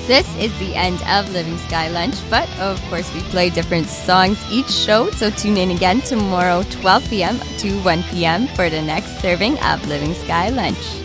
This is the end of Living Sky Lunch, but of course we play different songs each show, so tune in again tomorrow 12 p.m. to 1 p.m. for the next serving of Living Sky Lunch.